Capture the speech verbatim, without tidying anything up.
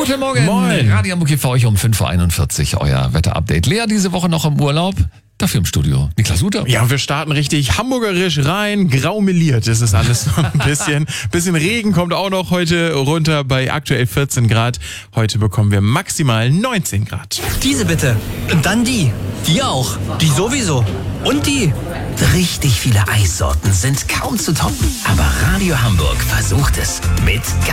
Guten Morgen. Moin. Radio Hamburg hier für euch um fünf Uhr einundvierzig, euer Wetterupdate. Lea diese Woche noch im Urlaub, dafür im Studio. Niklas Suter. Ja, wir starten richtig hamburgerisch rein, grau meliert ist es alles so ein bisschen. Bisschen Regen kommt auch noch heute runter bei aktuell vierzehn Grad. Heute bekommen wir maximal neunzehn Grad. Diese bitte. Und dann die. Die auch. Die sowieso. Und die. Richtig viele Eissorten sind kaum zu toppen. Aber Radio Hamburg versucht es mit